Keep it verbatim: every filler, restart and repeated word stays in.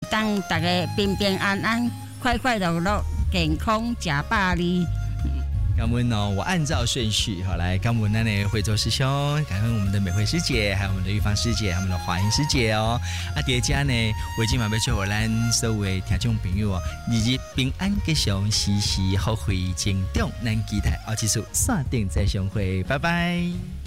当大家平平安安、快快乐乐、健康吃饱哩。 感恩哦，我按照顺序好来，感恩咱的惠州师兄，感恩我们的美惠师姐，还有我们的玉芳师姐，还有我们的华英师姐哦。啊，第二家呢，我今晚要祝福咱所有的听众朋友哦，日日平安吉祥，时时福慧成长，咱期待下一次线顶再相会，拜拜。